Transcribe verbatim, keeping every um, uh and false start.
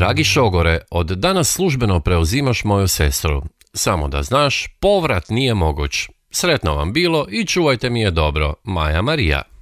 Dragi šogore, od danas službeno preuzimaš moju sestru. Samo da znaš, povrat nije moguć. Sretno vam bilo i čuvajte mi je dobro. Maja Marija.